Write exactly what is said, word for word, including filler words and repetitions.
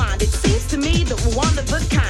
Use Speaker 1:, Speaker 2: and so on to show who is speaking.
Speaker 1: mind. It seems to me that we're one of a kind.